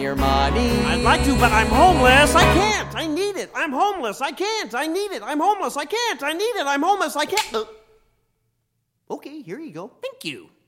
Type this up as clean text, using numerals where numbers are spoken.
your money. I'd like to, but I'm homeless. I can't. I need it. I'm homeless. I can't. I need it. I'm homeless. I can't. I need it. I'm homeless. I can't. Okay, here you go. Thank you.